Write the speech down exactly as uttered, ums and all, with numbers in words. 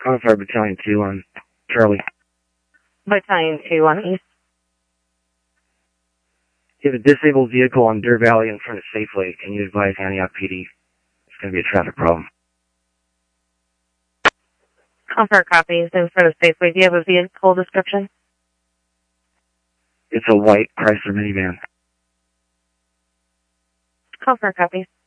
Confire Battalion two on Charlie. Battalion two on East. You have a disabled vehicle on Deer Valley in front of Safeway. Can you advise Antioch P D? It's going to be a traffic problem. Confire copies in front of Safeway. Do you have a vehicle description? It's a white Chrysler minivan. Confire copies.